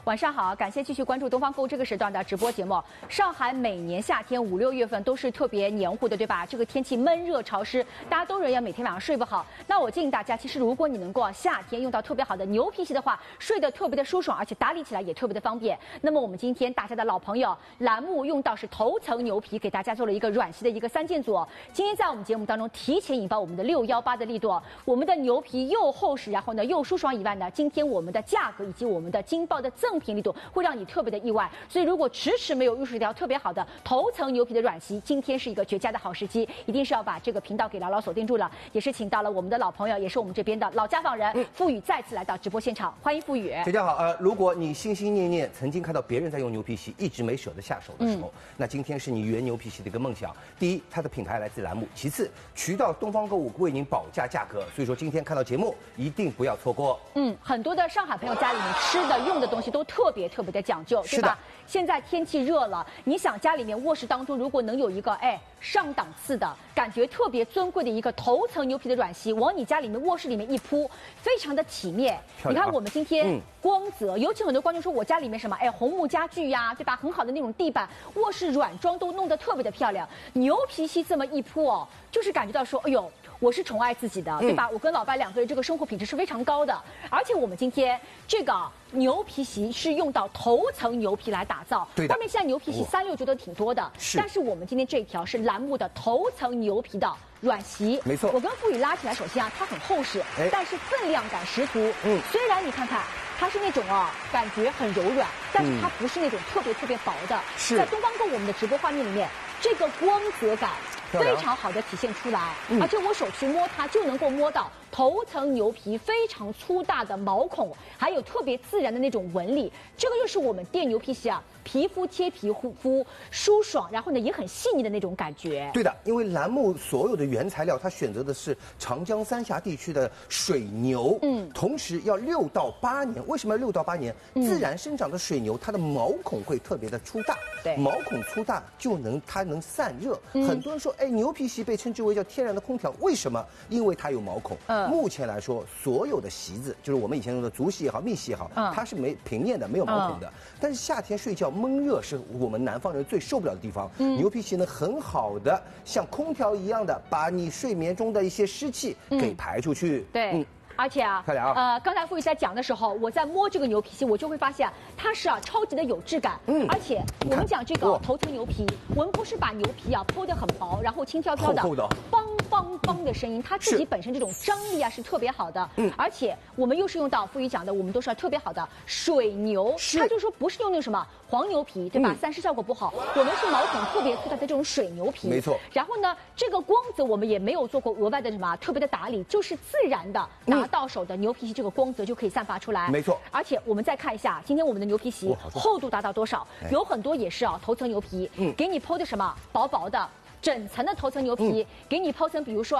晚上好，感谢继续关注东方购物这个时段的直播节目。上海每年夏天5、6月份都是特别黏糊的，对吧？这个天气闷热潮湿，大家都认为每天晚上睡不好。那我建议大家，其实如果你能够夏天用到特别好的牛皮席的话，睡得特别的舒爽，而且打理起来也特别的方便。那么我们今天大家的老朋友栏目用到是头层牛皮，给大家做了一个软席的一个3件组。今天在我们节目当中提前引爆我们的618的力度，我们的牛皮又厚实，然后呢又舒爽以外呢，今天我们的价格以及我们的劲爆的赠品力度会让你特别的意外，所以如果迟迟没有入手一条特别好的头层牛皮的软席，今天是一个绝佳的好时机，一定是要把这个频道给牢牢锁定住了。也是请到了我们的老朋友，也是我们这边的老家访人付宇再次来到直播现场，欢迎付宇。 大家好，如果你心心念念曾经看到别人在用牛皮席，一直没舍得下手的时候，那今天是你原牛皮席的一个梦想。第一，它的品牌来自栏目；其次，渠道东方购物为您保价价格。所以说今天看到节目一定不要错过。 很多的上海朋友家里面吃的用的东西都特别的讲究，对吧？现在天气热了，你想家里面卧室当中如果能有一个上档次的感觉特别尊贵的一个头层牛皮的软席，往你家里面卧室里面一铺，非常的体面。你看我们今天光泽，尤其很多观众说我家里面什么红木家具呀，对吧？很好的那种地板，卧室软装都弄得特别的漂亮。牛皮席这么一铺哦，就是感觉到说，哎呦，我是宠爱自己的，对吧？我跟老白2个人这个生活品质是非常高的，而且我们今天这个牛皮席是用到头层牛皮来打造。 对的。 外面现在牛皮席36觉得挺多的，但是我们今天这条是栏目的头层牛皮的软席。没错。我跟付宇拉起来，首先它很厚实，但是分量感十足。虽然你看看它是那种感觉很柔软，但是它不是那种特别薄的。是。在东方购我们的直播画面里面，这个光泽感非常好的体现出来，而且我手去摸它就能够摸到头层牛皮非常粗大的毛孔，还有特别自然的那种纹理。这个就是我们电牛皮席皮肤贴皮肤舒爽，然后呢也很细腻的那种感觉。 对的，因为栏目所有的原材料它选择的是长江三峡地区的水牛，同时要6到8年。为什么要6到8年？自然生长的水牛它的毛孔会特别的粗大，对，毛孔粗大它能散热。很多人说，牛皮席被称之为叫天然的空调，为什么？因为它有毛孔。目前来说，所有的席子，就是我们以前用的竹席也好、密席也好，它是没平面的，没有毛孔的。但是夏天睡觉闷热是我们南方人最受不了的地方。牛皮席呢，很好的像空调一样的把你睡眠中的一些湿气给排出去。 对。而且刚才付宇在讲的时候，我在摸这个牛皮席，我就会发现它是超级的有质感。而且我们讲这个头层牛皮，我们不是把牛皮剖得很薄，然后轻飘飘的， 厚的， 梆的声音，它自己本身这种张力是特别好的。而且我们又是用到付宇讲的，我们都是特别好的水牛，它就说不是用那个什么黄牛皮，对吧？散湿效果不好，我们是毛孔特别粗大的这种水牛皮。 没错。 然后呢，这个光泽我们也没有做过额外的什么特别的打理，就是自然的拿到手的牛皮席，这个光泽就可以散发出来。 没错。 而且我们再看一下，今天我们的牛皮席厚度达到多少？有很多也是头层牛皮，给你剖的什么薄的。整层的头层牛皮给你剖层，比如说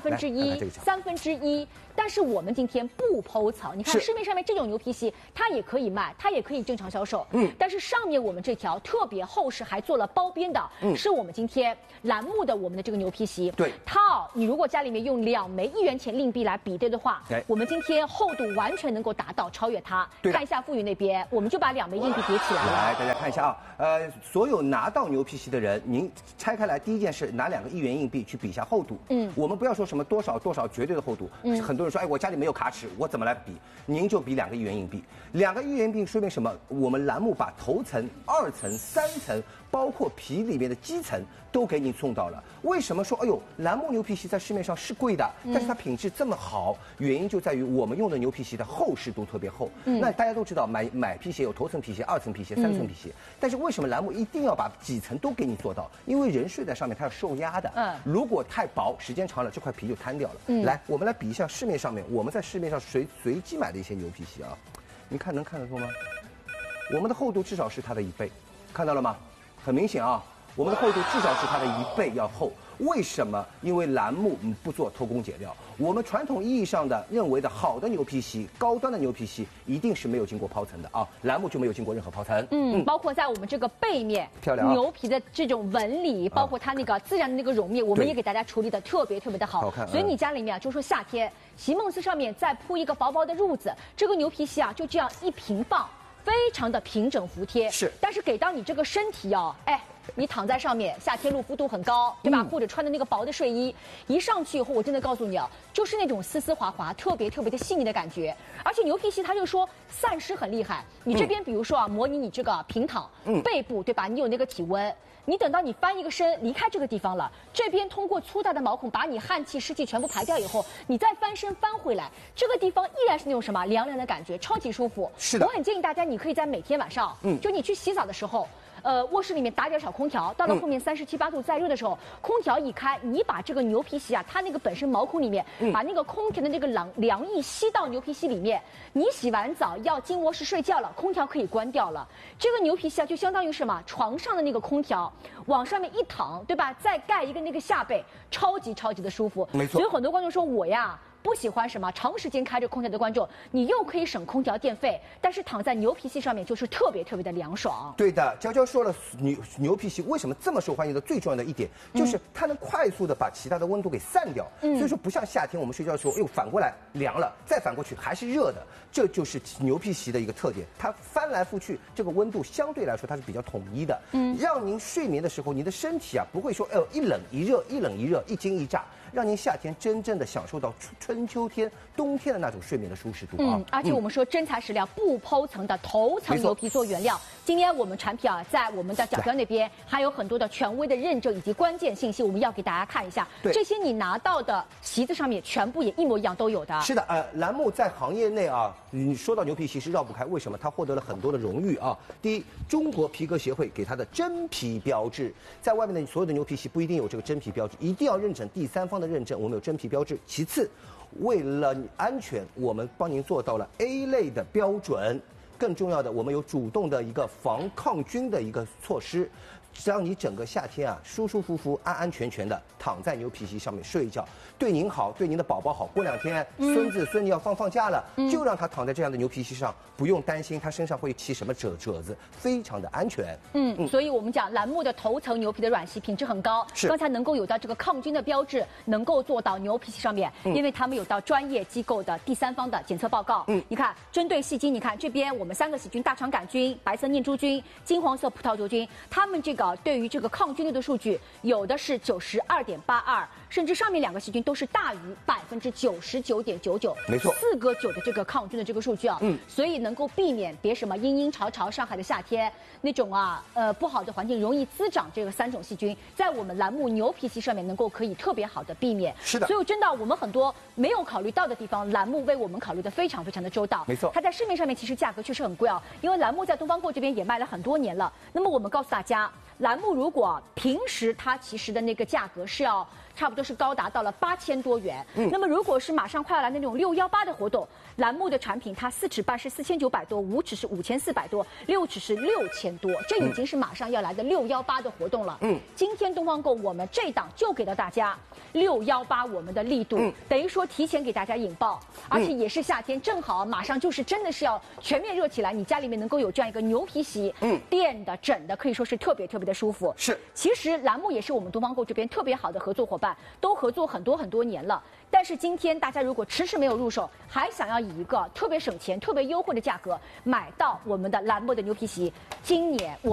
1/2、1/3，但是我们今天不剖层。你看市面上面这种牛皮席，它也可以卖，它也可以正常销售。但是上面我们这条特别厚实，还做了包边的，是我们今天栏目的我们的这个牛皮席。对，它你如果家里面用2枚1元钱硬币来比对的话，我们今天厚度完全能够达到超越它。看一下付宇那边，我们就把2枚硬币叠起来了。 来，大家看一下所有拿到牛皮席的人，您拆开来第一件事，拿2个1元硬币去比一下厚度。我们不要说什么多少绝对的厚度。很多人说，我家里没有卡尺，我怎么来比？您就比2个1元硬币。2个1元硬币说明什么？我们栏目把头层、2层、3层，包括皮里面的基层都给你送到了。为什么说栏目牛皮席在市面上是贵的，但是它品质这么好？原因就在于我们用的牛皮席的厚实度特别厚。那大家都知道，买皮鞋有头层皮鞋、2层皮鞋、3层皮鞋，但是为什么栏目一定要把几层都给你做到？因为人睡在上面，它要受压的。如果太薄，时间长了这块皮就摊掉了。来，我们来比一下市面上面我们在市面上随机买的一些牛皮席你看能看得出吗？我们的厚度至少是它的1倍，看到了吗？很明显我们的厚度至少是它的1倍要厚。为什么？因为栏目不做偷工减料。我们传统意义上的认为的好的牛皮席、高端的牛皮席，一定是没有经过抛层的栏目就没有经过任何抛层。 包括在我们这个背面， 漂亮牛皮的这种纹理，包括它那个自然的那个绒面，我们也给大家处理的特别的好看。所以你家里面就说夏天席梦思上面再铺一个薄薄的褥子，这个牛皮席就这样一平放。 非常的平整服帖。 是， 但是给到你这个身体哦，哎。你躺在上面，夏天露肤度很高，对吧？或者穿的那个薄的睡衣，一上去以后，我真的告诉你啊，就是那种丝丝滑滑、特别的细腻的感觉。而且牛皮烯它就说散湿很厉害。你这边比如说啊，模拟你这个平躺，背部对吧？你有那个体温，你等到你翻一个身离开这个地方了，这边通过粗大的毛孔把你汗气湿气全部排掉以后，你再翻身翻回来，这个地方依然是那种什么凉凉的感觉，超级舒服。 是的， 我很建议大家，你可以在每天晚上，就你去洗澡的时候。卧室里面打点小空调，到了后面37、8度再热的时候，空调一开，你把这个牛皮烯啊，它那个本身毛孔里面，把那个空调的那个凉意吸到牛皮烯里面。你洗完澡要进卧室睡觉了，空调可以关掉了。这个牛皮烯啊，就相当于什么？床上的那个空调，往上面一躺，对吧？再盖一个那个下被，超级的舒服。 没错。 所以很多观众说我呀。不喜欢什么长时间开着空调的观众，你又可以省空调电费，但是躺在牛皮烯上面就是特别的凉爽。 对的，娇娇说了，牛皮烯为什么这么受欢迎的最重要的一点，就是它能快速的把其他的温度给散掉。所以说不像夏天我们睡觉的时候，哎呦反过来凉了，再反过去还是热的，这就是牛皮烯的一个特点，它翻来覆去，这个温度相对来说它是比较统一的，让您睡眠的时候，你的身体啊不会说一冷一热，一冷一热，一惊一乍。让您夏天真正的享受到春秋天、冬天的那种睡眠的舒适度啊！ 而且我们说真材实料，不剖层的头层牛皮做原料。今天我们产品啊，在我们的角标那边还有很多的权威的认证以及关键信息，我们要给大家看一下。这些你拿到的席子上面全部也一模一样都有的。 是的，栏目在行业内啊，你说到牛皮烯是绕不开，为什么？它获得了很多的荣誉啊。第一，中国皮革协会给它的真皮标志，在外面的所有的牛皮烯不一定有这个真皮标志，一定要认证第三方的认证，我们有真皮标志。其次，为了安全，我们帮您做到了 A 类的标准。更重要的，我们有主动的一个防抗菌的一个措施，让你整个夏天啊舒舒服服、安安全全的躺在牛皮烯上面睡一觉，对您好，对您的宝宝好。过2天孙子孙女要放假了，就让他躺在这样的牛皮烯上，不用担心他身上会起什么褶子，非常的安全。 所以我们讲栏目的头层牛皮的软席品质很高，刚才能够有到这个抗菌的标志，能够做到牛皮烯上面，因为他们有到专业机构的第三方的检测报告。你看，针对细菌，你看这边我们3个细菌：大肠杆菌、白色念珠菌、金黄色葡萄球菌，它们这个对于这个抗菌率的数据，有的是92.82%，甚至上面2个细菌都是大于99.99%。 没错 ，4个9的这个抗菌的这个数据啊，所以能够避免别什么阴阴潮潮上海的夏天那种不好的环境容易滋长这个3种细菌，在我们栏目牛皮烯上面能够可以特别好的避免。 是的， 所以真的我们很多没有考虑到的地方，栏目为我们考虑的非常的周到。 没错， 它在市面上面其实价格确实很贵啊，因为栏目在东方购这边也卖了很多年了。那么我们告诉大家，栏目如果平时它其实的那个价格是要差不多是高达到了8000多元。那么如果是马上快要来的那种618的活动，栏目的产品它4尺半是4900多，5尺是5400多，6尺是6000多，这已经是马上要来的618的活动了。今天东方购我们这档就给到大家618我们的力度，等于说提前给大家引爆，而且也是夏天，正好马上就是真的是要全面热起来，你家里面能够有这样一个牛皮烯，垫的枕的，可以说是特别的舒服。 是， 其实栏目也是我们东方购这边特别好的合作伙伴，都合作很多年了。但是今天大家如果迟迟没有入手，还想要以一个特别省钱、特别优惠的价格买到我们的栏目的牛皮烯，今年我